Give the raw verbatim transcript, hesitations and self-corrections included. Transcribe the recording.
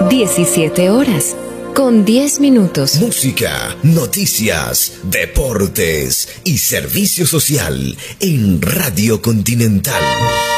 diecisiete horas, con diez minutos. Música, noticias, deportes y servicio social en Radio Continental.